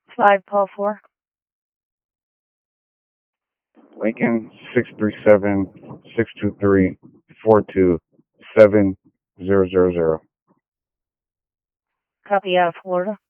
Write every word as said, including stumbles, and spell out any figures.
Five Paul four. Lincoln six three seven six two three four two seven zero zero zero. Copy out of Florida.